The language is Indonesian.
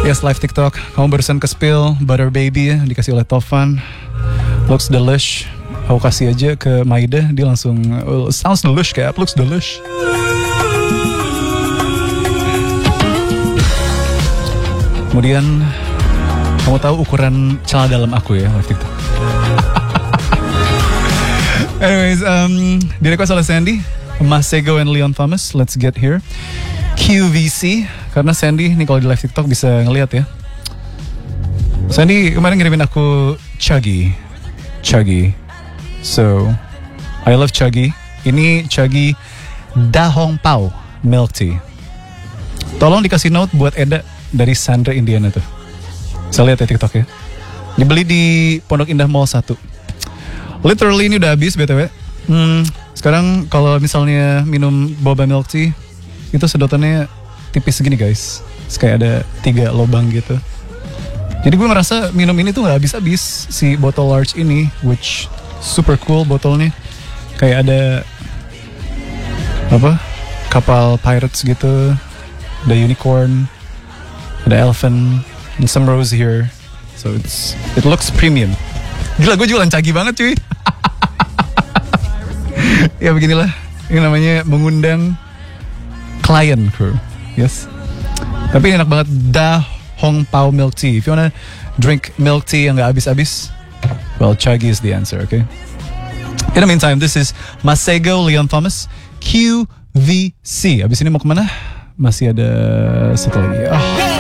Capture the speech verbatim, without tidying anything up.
Yes, live TikTok. Kamu barusan ke spill Butter Baby ya, dikasih oleh Tovan. Looks delish. Aku kasih aja ke Maida, dia langsung oh, sounds delish kayak looks delish. Kemudian kamu tahu ukuran celana dalam aku ya live TikTok. Anyways, um, di request oleh Sandy, Masego and Leon Thomas. Let's get here. Q V C, karena Sandy nih kalau di live TikTok bisa ngelihat ya. Sandy kemarin ngirimin aku Chuggy, Chuggy. So, I love Chuggy. Ini Chuggy Da Hong Pao Milk Tea. Tolong dikasih note buat Eda dari Sandra Indiana tuh. Saya lihat ya TikTok ya. Dibeli di Pondok Indah Mall satu. Literally ini udah habis B T W. Hmm, sekarang kalau misalnya minum boba milk tea, itu sedotannya tipis segini guys. Terus kayak ada tiga lubang gitu. Jadi gue merasa minum ini tuh gak habis-habis si botol large ini, which super cool botolnya. Kayak ada apa? Kapal pirates gitu. Ada unicorn, ada elephant, and some rose here. So it's it looks premium. Gila, gue jualan cagi banget cuy. Ya beginilah, ini namanya mengundang klien crew. Yes. Tapi ini enak banget, Da Hong Pao Milk Tea. If you wanna drink milk tea yang gak habis-habis, well, Chuggy is the answer, okay? In the meantime, this is Masego, Leon Thomas, Q V C. Abis ini mau kemana? Masih ada satu lagi. Oh.